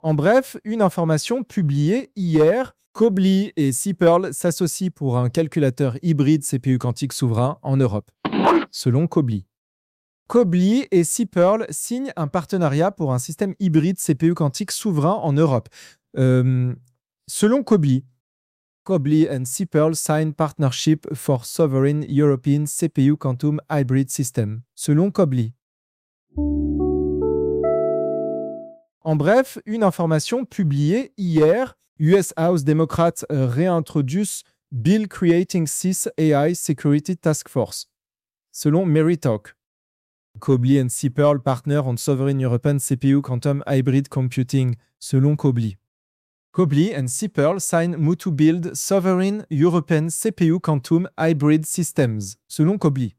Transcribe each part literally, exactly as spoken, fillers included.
En bref, une information publiée hier, Cobly et Seapearl s'associent pour un calculateur hybride C P U quantique souverain en Europe, selon Cobly. Cobly et Seapearl signent un partenariat pour un système hybride C P U quantique souverain en Europe. Euh, selon Cobly, Cobly and Seapearl sign partnership for sovereign European C P U quantum hybrid system. Selon Cobly. En bref, une information publiée hier, U S House Democrats réintroduce Bill Creating six A I Security Task Force. Selon Meritalk. Cobly and Seapearl partner on sovereign European C P U quantum hybrid computing. Selon Cobly. Cobly and Seapearl sign M O U to build sovereign European C P U quantum hybrid systems. Selon Cobly.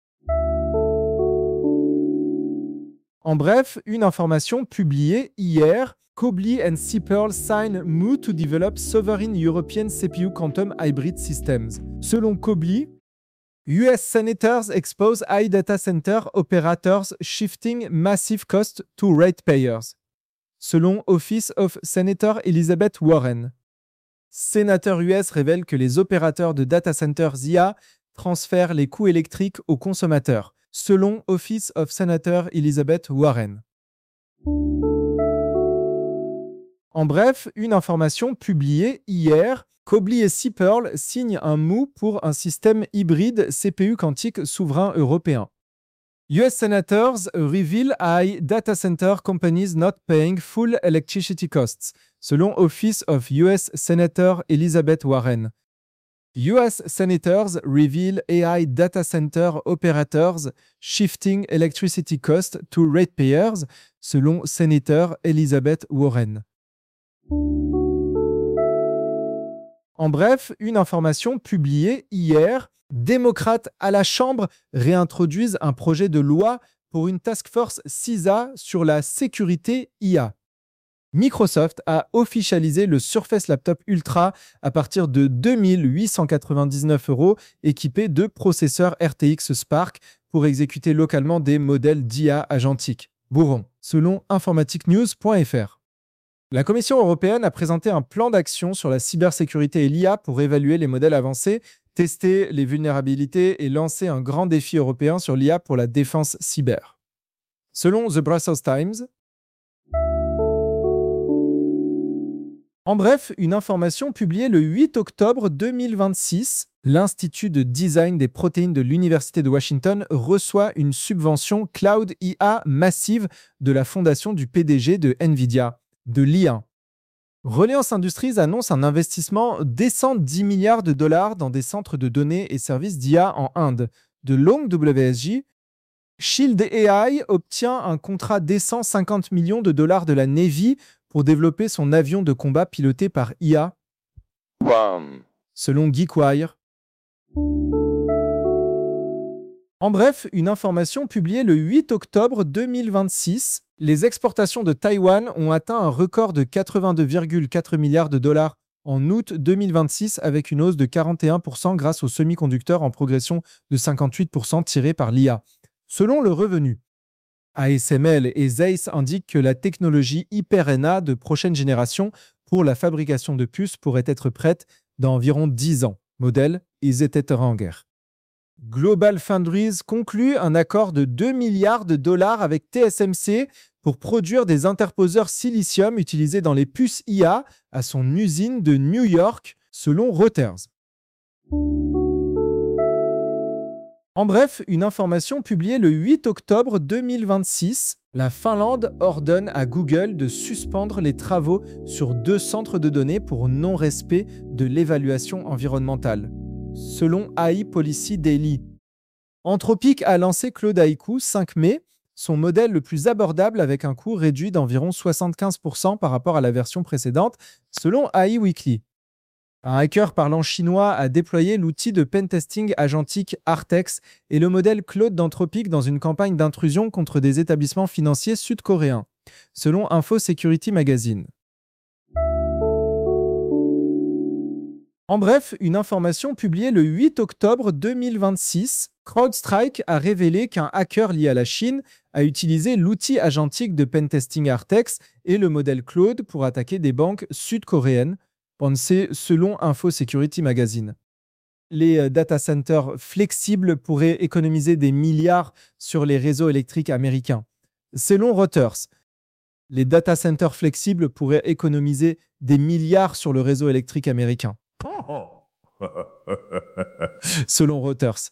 En bref, une information publiée hier, Cobly and Seapearl sign M O U to develop sovereign European C P U quantum hybrid systems. Selon Cobly, U S senators expose high data center operators shifting massive cost to ratepayers. Selon Office of Senator Elizabeth Warren. Sénateur U S révèle que les opérateurs de data centers I A transfèrent les coûts électriques aux consommateurs. Selon Office of Senator Elizabeth Warren. En bref, une information publiée hier, Cobly et Seapearl signent un M O U pour un système hybride C P U quantique souverain européen. U S senators reveal high data center companies not paying full electricity costs, selon Office of U S Senator Elizabeth Warren. U S senators reveal A I data center operators shifting electricity cost to ratepayers, selon Senator Elizabeth Warren. En bref, une information publiée hier, démocrates à la Chambre réintroduisent un projet de loi pour une task force C I S A sur la sécurité I A. Microsoft a officialisé le Surface Laptop Ultra à partir de deux mille huit cent quatre-vingt-dix-neuf euros, équipé de processeurs R T X Spark pour exécuter localement des modèles d'I A agentiques. Bourron, selon informatique news point f r. La Commission européenne a présenté un plan d'action sur la cybersécurité et l'I A pour évaluer les modèles avancés, tester les vulnérabilités et lancer un grand défi européen sur l'I A pour la défense cyber. Selon The Brussels Times, en bref, une information publiée le huit octobre deux mille vingt-six, l'Institut de design des protéines de l'Université de Washington reçoit une subvention Cloud I A massive de la fondation du P D G de NVIDIA, de l'I A. Reliance Industries annonce un investissement décent de dix milliards de dollars dans des centres de données et services d'I A en Inde. De Long W S J, Shield A I obtient un contrat décent cinquante millions de dollars de la Navy pour développer son avion de combat piloté par I A. Bam. Selon GeekWire. En bref, une information publiée le huit octobre deux mille vingt-six, les exportations de Taïwan ont atteint un record de quatre-vingt-deux virgule quatre milliards de dollars en août deux mille vingt-six avec une hausse de quarante et un pour cent grâce aux semi-conducteurs en progression de cinquante-huit pour cent tirés par l'I A. Selon le revenu, A S M L et Zeiss indiquent que la technologie Hyper-N A de prochaine génération pour la fabrication de puces pourrait être prête dans environ dix ans. Modèle Izeteranger. Global Foundries conclut un accord de deux milliards de dollars avec T S M C pour produire des interposeurs silicium utilisés dans les puces I A à son usine de New York, selon Reuters. En bref, une information publiée le huit octobre deux mille vingt-six, la Finlande ordonne à Google de suspendre les travaux sur deux centres de données pour non-respect de l'évaluation environnementale. Selon A I Policy Daily. Anthropic a lancé Claude Haiku cinq mai, son modèle le plus abordable avec un coût réduit d'environ soixante-quinze pour cent par rapport à la version précédente, selon A I Weekly. Un hacker parlant chinois a déployé l'outil de pentesting agentique Artex et le modèle Claude d'Anthropic dans une campagne d'intrusion contre des établissements financiers sud-coréens, selon Info Security Magazine. En bref, une information publiée le huit octobre deux mille vingt-six, CrowdStrike a révélé qu'un hacker lié à la Chine a utilisé l'outil agentique de pentesting Artex et le modèle Claude pour attaquer des banques sud-coréennes, pensé selon Info Security Magazine. Les data centers flexibles pourraient économiser des milliards sur les réseaux électriques américains. Selon Reuters, les data centers flexibles pourraient économiser des milliards sur le réseau électrique américain. Selon Reuters.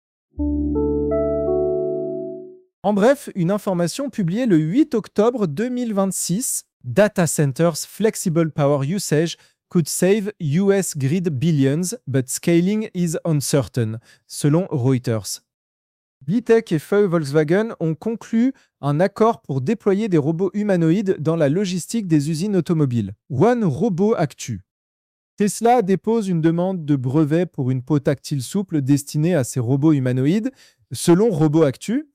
En bref, une information publiée le huit octobre deux mille vingt-six, Data Centers Flexible Power Usage could save U S grid billions, but scaling is uncertain, selon Reuters. Blitech et Feu Volkswagen ont conclu un accord pour déployer des robots humanoïdes dans la logistique des usines automobiles. One Robot Actu. Tesla dépose une demande de brevet pour une peau tactile souple destinée à ces robots humanoïdes, selon Robot Actu.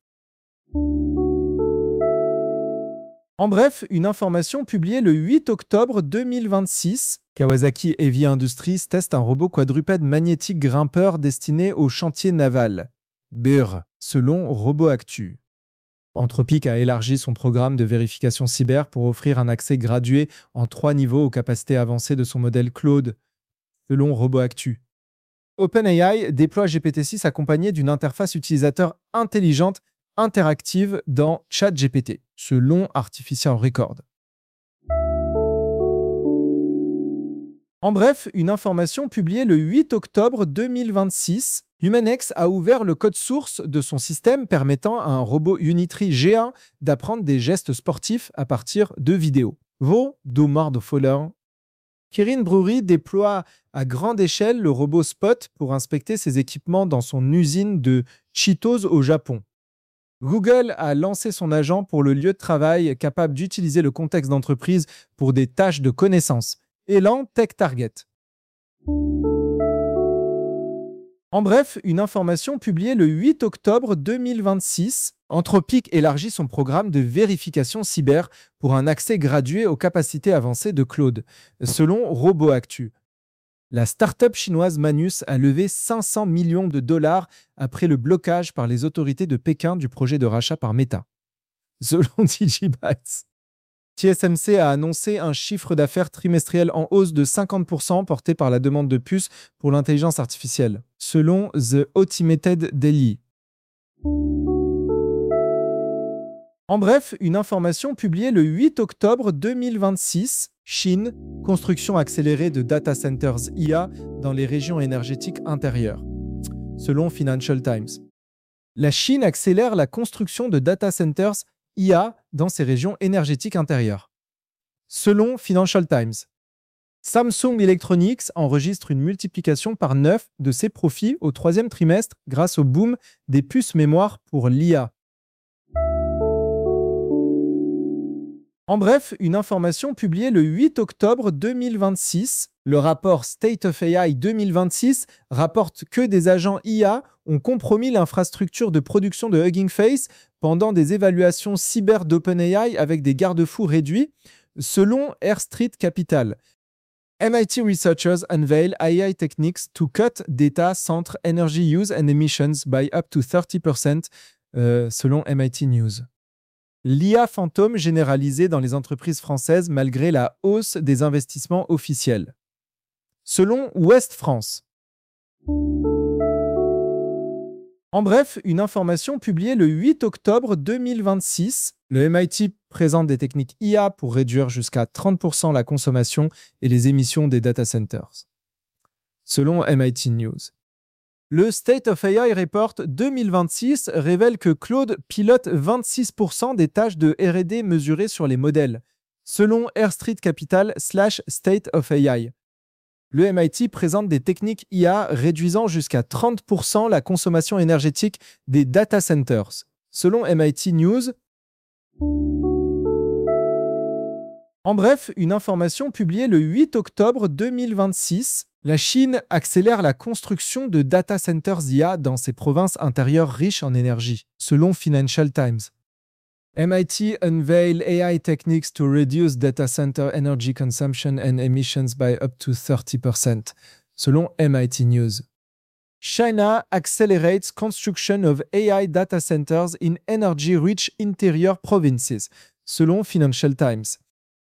En bref, une information publiée le huit octobre deux mille vingt-six, Kawasaki Heavy Industries teste un robot quadrupède magnétique grimpeur destiné au chantier naval. B R, selon Robot Actu. Anthropic a élargi son programme de vérification cyber pour offrir un accès gradué en trois niveaux aux capacités avancées de son modèle Claude, selon Robot Actu. OpenAI déploie G P T six accompagné d'une interface utilisateur intelligente interactive dans ChatGPT, selon Artificial Record. En bref, une information publiée le huit octobre deux mille vingt-six, Humanex a ouvert le code source de son système permettant à un robot Unitree G un d'apprendre des gestes sportifs à partir de vidéos. Vos Domar de Foller. Kirin Brewery déploie à grande échelle le robot Spot pour inspecter ses équipements dans son usine de Cheetos au Japon. Google a lancé son agent pour le lieu de travail capable d'utiliser le contexte d'entreprise pour des tâches de connaissance. Elan Tech Target. En bref, une information publiée le huit octobre deux mille vingt-six, Anthropic élargit son programme de vérification cyber pour un accès gradué aux capacités avancées de Claude, selon Robot Actu. La start-up chinoise Manus a levé cinq cents millions de dollars après le blocage par les autorités de Pékin du projet de rachat par Meta. Selon Digibytes. T S M C a annoncé un chiffre d'affaires trimestriel en hausse de cinquante pour cent porté par la demande de puces pour l'intelligence artificielle, selon The Automated Daily. En bref, une information publiée le huit octobre deux mille vingt-six, Chine, construction accélérée de data centers I A dans les régions énergétiques intérieures, selon Financial Times. La Chine accélère la construction de data centers I A dans ces régions énergétiques intérieures. Selon Financial Times, Samsung Electronics enregistre une multiplication par neuf de ses profits au troisième trimestre grâce au boom des puces mémoire pour l'I A. En bref, une information publiée le huit octobre deux mille vingt-six, le rapport State of A I deux mille vingt-six rapporte que des agents I A ont compromis l'infrastructure de production de Hugging Face pendant des évaluations cyber d'OpenAI avec des garde-fous réduits, selon Air Street Capital. M I T researchers unveil A I techniques to cut data center energy use and emissions by up to thirty percent, euh, selon M I T News. L'I A fantôme généralisée dans les entreprises françaises malgré la hausse des investissements officiels. Selon Ouest France. En bref, une information publiée le huit octobre deux mille vingt-six, le M I T présente des techniques I A pour réduire jusqu'à trente pour cent la consommation et les émissions des data centers. Selon M I T News. Le State of A I Report deux mille vingt-six révèle que Claude pilote vingt-six pour cent des tâches de R et D mesurées sur les modèles, selon Air Street Capital slash State of A I. Le M I T présente des techniques I A réduisant jusqu'à trente pour cent la consommation énergétique des data centers, selon M I T News. En bref, une information publiée le huit octobre deux mille vingt-six, la Chine accélère la construction de data centers I A dans ses provinces intérieures riches en énergie, selon Financial Times. M I T unveil A I techniques to reduce data center energy consumption and emissions by up to thirty percent, selon M I T News. China accelerates construction of A I data centers in energy-rich interior provinces, selon Financial Times.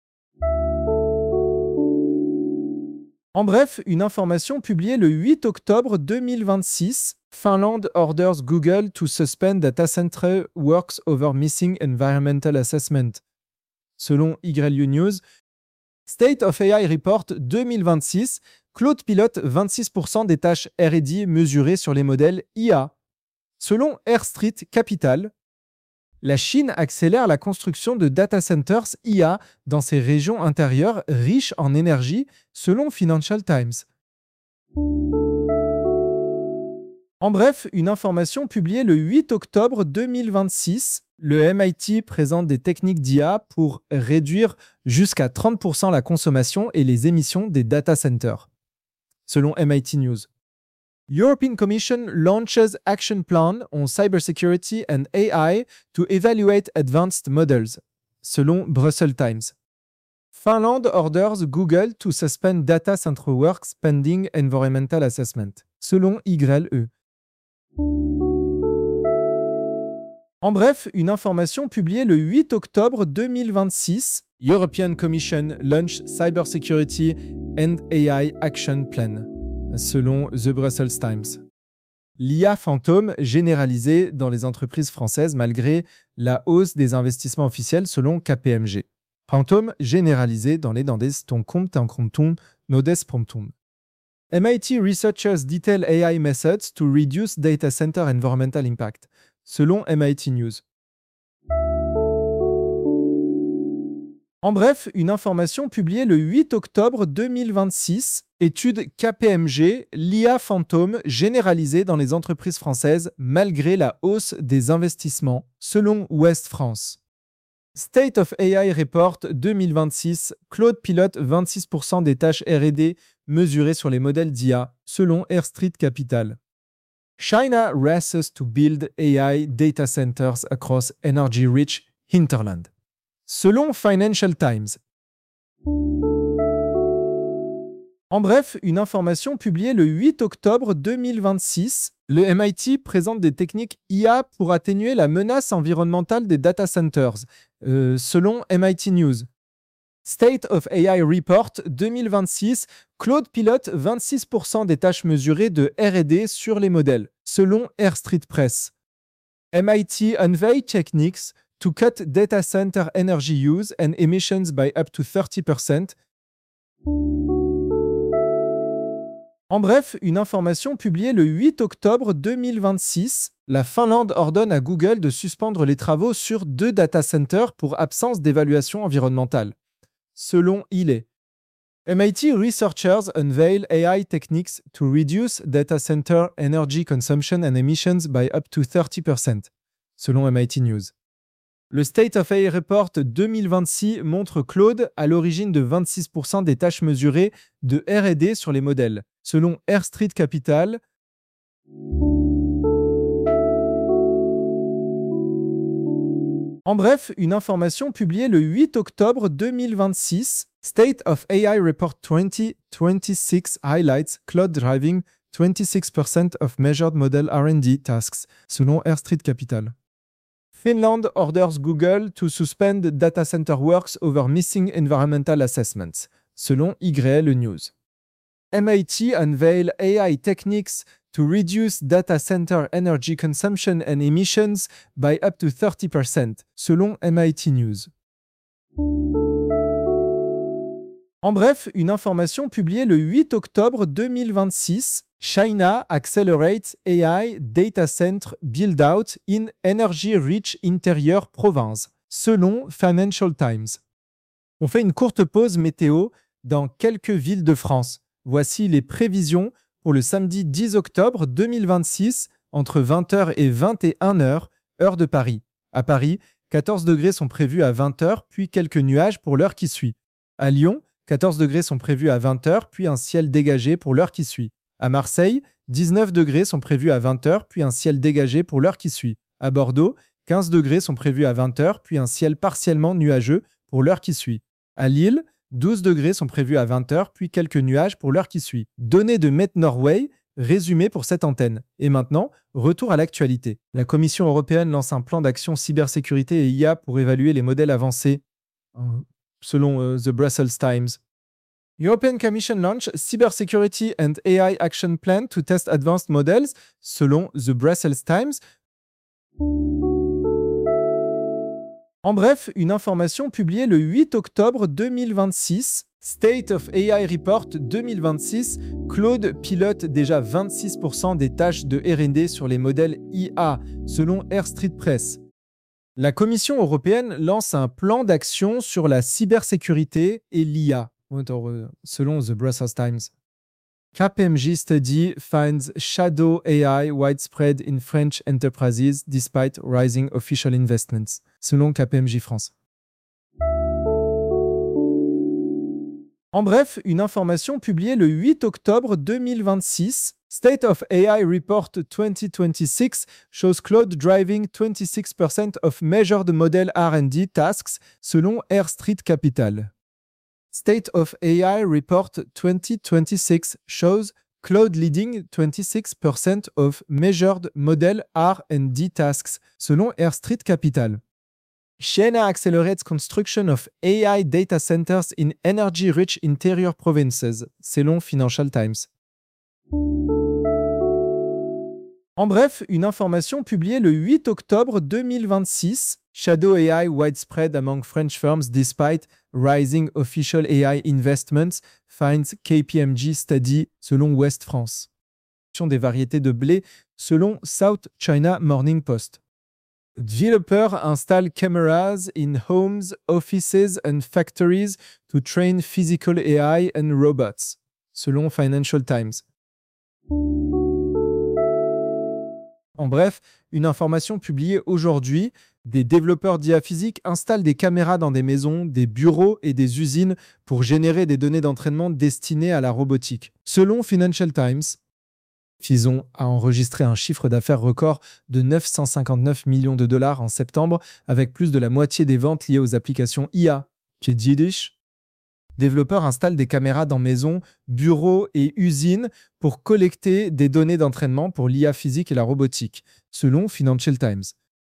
En bref, une information publiée le huit octobre deux mille vingt-six, Finland orders Google to suspend data center works over missing environmental assessment. Selon Y L U News, State of A I Report deux mille vingt-six, Claude pilote vingt-six pour cent des tâches R et D mesurées sur les modèles I A. Selon Air Street Capital, la Chine accélère la construction de data centers I A dans ses régions intérieures riches en énergie, selon Financial Times. En bref, une information publiée le huit octobre deux mille vingt-six, le M I T présente des techniques d'I A pour réduire jusqu'à trente pour cent la consommation et les émissions des data centers. Selon M I T News. European Commission launches action plan on cybersecurity and A I to evaluate advanced models. Selon Brussels Times. Finland orders Google to suspend data center works pending environmental assessment. Selon Y L E. En bref, une information publiée le huit octobre deux mille vingt-six, European Commission launch Cybersecurity and A I Action Plan, selon The Brussels Times. L'I A fantôme généralisée dans les entreprises françaises malgré la hausse des investissements officiels selon K P M G. Fantôme généralisé dans les dendes ton compte en compton nodes promptum. M I T researchers detail A I methods to reduce data center environmental impact, selon M I T News. En bref, une information publiée le huit octobre deux mille vingt-six, étude K P M G, l'I A fantôme généralisée dans les entreprises françaises malgré la hausse des investissements, selon Ouest France. State of A I Report deux mille vingt-six, Claude pilote vingt-six pour cent des tâches R et D mesurées sur les modèles d'I A, selon Air Street Capital. China races to build A I data centers across energy-rich hinterland. Selon Financial Times. En bref, une information publiée le huit octobre deux mille vingt-six, le M I T présente des techniques I A pour atténuer la menace environnementale des data centers, euh, selon M I T News. State of A I Report deux mille vingt-six, Claude pilote vingt-six pour cent des tâches mesurées de R et D sur les modèles, selon Air Street Press. M I T unveil techniques to cut data center energy use and emissions by up to thirty percent. En bref, une information publiée le huit octobre deux mille vingt-six, la Finlande ordonne à Google de suspendre les travaux sur deux data centers pour absence d'évaluation environnementale. Selon I L E. M I T researchers unveil A I techniques to reduce data center energy consumption and emissions by up to thirty percent, selon M I T News. Le State of A I Report deux mille vingt-six montre Claude à l'origine de vingt-six pour cent des tâches mesurées de R et D sur les modèles, selon Air Street Capital. En bref, une information publiée le huit octobre deux mille vingt-six, State of A I Report twenty twenty-six highlights Claude driving twenty-six percent of measured model R and D tasks, selon Air Street Capital. Finland orders Google to suspend data center works over missing environmental assessments, selon Y L E News. M I T unveil A I techniques to reduce data center energy consumption and emissions by up to thirty percent, selon M I T News. En bref, une information publiée le huit octobre deux mille vingt-six, China accelerates A I data center build-out in energy-rich interior province, selon Financial Times. On fait une courte pause météo dans quelques villes de France. Voici les prévisions pour le samedi dix octobre deux mille vingt-six, entre vingt heures et vingt et une heures, heure de Paris. À Paris, quatorze degrés sont prévus à vingt heures, puis quelques nuages pour l'heure qui suit. À Lyon, quatorze degrés sont prévus à vingt heures, puis un ciel dégagé pour l'heure qui suit. À Marseille, dix-neuf degrés sont prévus à vingt heures, puis un ciel dégagé pour l'heure qui suit. À Bordeaux, quinze degrés sont prévus à vingt heures, puis un ciel partiellement nuageux pour l'heure qui suit. À Lille, douze degrés sont prévus à vingt heures, puis quelques nuages pour l'heure qui suit. Données de Met Norway, Résumé pour cette antenne. Et maintenant, retour à l'actualité. La Commission européenne lance un plan d'action cybersécurité et I A pour évaluer les modèles avancés, euh, selon euh, The Brussels Times. European Commission launch Cybersecurity and A I Action Plan to test advanced models, selon The Brussels Times. En bref, une information publiée le huit octobre deux mille vingt-six, State of A I Report deux mille vingt-six, Claude pilote déjà vingt-six pour cent des tâches de R and D sur les modèles I A, selon Air Street Press. La Commission européenne lance un plan d'action sur la cybersécurité et l'I A, selon The Brussels Times. K P M G study finds shadow A I widespread in French enterprises despite rising official investments, selon K P M G France. En bref, une information publiée le huit octobre deux mille vingt-six, State of A I Report twenty twenty-six shows Claude driving twenty-six percent of measured model R and D tasks, selon Air Street Capital. State of A I Report twenty twenty-six shows Claude leading twenty-six percent of measured model R and D tasks, selon Air Street Capital. China accelerates construction of A I data centers in energy-rich interior provinces, selon Financial Times. En bref, une information publiée le huit octobre deux mille vingt-six, Shadow A I widespread among French firms despite rising official A I investments, finds K P M G study, selon Ouest France. Des variétés de blé, selon South China Morning Post. Developers install cameras in homes, offices and factories to train physical A I and robots, selon Financial Times. En bref, une information publiée aujourd'hui, des développeurs d'I A physique installent des caméras dans des maisons, des bureaux et des usines pour générer des données d'entraînement destinées à la robotique. Selon Financial Times, Fison a enregistré un chiffre d'affaires record de neuf cent cinquante-neuf millions de dollars en septembre, avec plus de la moitié des ventes liées aux applications I A. Yiddish. Développeurs installent des caméras dans maisons, bureaux et usines pour collecter des données d'entraînement pour l'I A physique et la robotique, selon Financial Times.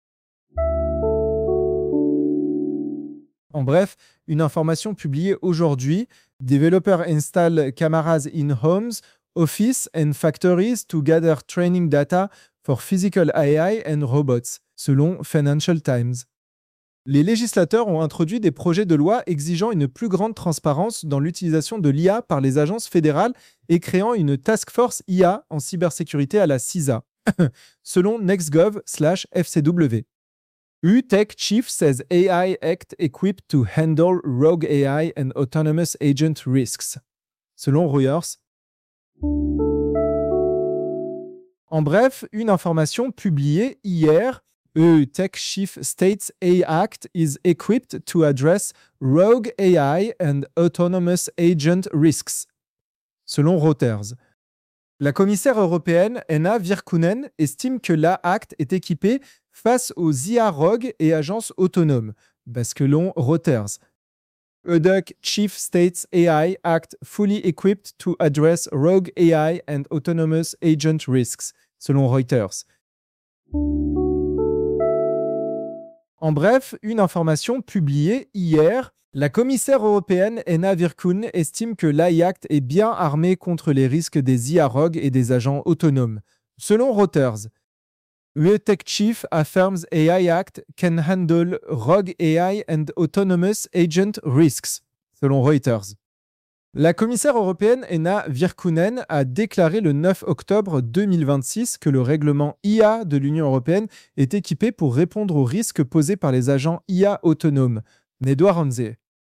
En bref, une information publiée aujourd'hui, développeurs installent cameras in homes, office and factories to gather training data for physical A I and robots, selon Financial Times. Les législateurs ont introduit des projets de loi exigeant une plus grande transparence dans l'utilisation de l'I A par les agences fédérales et créant une task force I A en cybersécurité à la C I S A, selon nextgov slash F C W. U-Tech Chief says A I Act equipped to handle rogue A I and autonomous agent risks, selon Reuters. En bref, une information publiée hier, U-Tech Chief states A I Act is equipped to address rogue A I and autonomous agent risks, selon Reuters. La commissaire européenne Henna Virkkunen estime que l'A Act est équipé face aux I A rogues et agences autonomes, selon Reuters. U-Tech Chief states A I Act fully equipped to address rogue A I and autonomous agent risks, selon Reuters. En bref, une information publiée hier, la commissaire européenne Henna Virkkunen estime que l'A I Act est bien armé contre les risques des I A rogues et des agents autonomes. Selon Reuters, U-Tech Chief affirms A I Act can handle rogue A I and autonomous agent risks, selon Reuters. La commissaire européenne Henna Virkkunen a déclaré le neuf octobre deux mille vingt-six que le règlement I A de l'Union européenne est équipé pour répondre aux risques posés par les agents I A autonomes. Nedouard Hanze.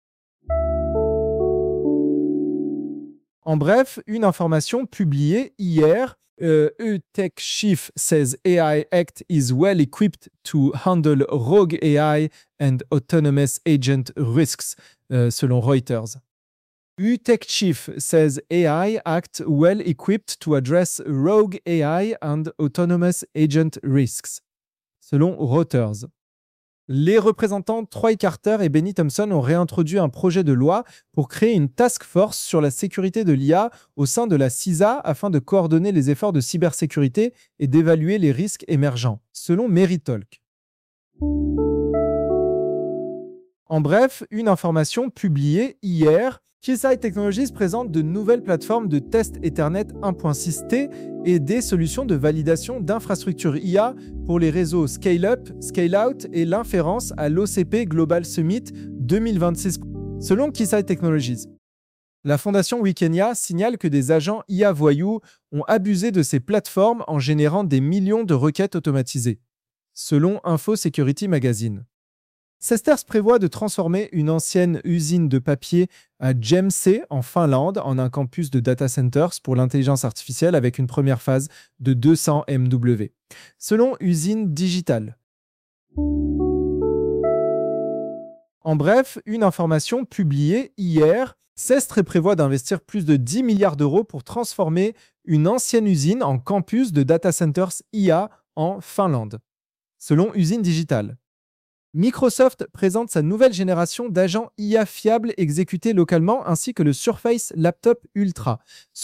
En bref, une information publiée hier, uh, U-Tech Chief says A I Act is well equipped to handle rogue A I and autonomous agent risks, uh, selon Reuters. U-Tech Chief says A I Act well equipped to address rogue A I and autonomous agent risks, selon Reuters. Les représentants Troy Carter et Benny Thompson ont réintroduit un projet de loi pour créer une task force sur la sécurité de l'I A au sein de la C I S A afin de coordonner les efforts de cybersécurité et d'évaluer les risques émergents, selon Meritalk. En bref, une information publiée hier, Keysight Technologies présente de nouvelles plateformes de test Ethernet un point six T et des solutions de validation d'infrastructures I A pour les réseaux Scale-up, Scale-out et l'inférence à l'O C P Global Summit deux mille vingt-six, selon Keysight Technologies. La fondation Wikenia signale que des agents I A voyous ont abusé de ces plateformes en générant des millions de requêtes automatisées, selon Info Security Magazine. Cesters prévoit de transformer une ancienne usine de papier à Jämsä en Finlande en un campus de data centers pour l'intelligence artificielle avec une première phase de deux cents mégawatts, selon Usine Digital. En bref, une information publiée hier, Cestre prévoit d'investir plus de dix milliards d'euros pour transformer une ancienne usine en campus de data centers I A en Finlande, selon Usine Digital. Microsoft présente sa nouvelle génération d'agents I A fiables exécutés localement ainsi que le Surface Laptop Ultra.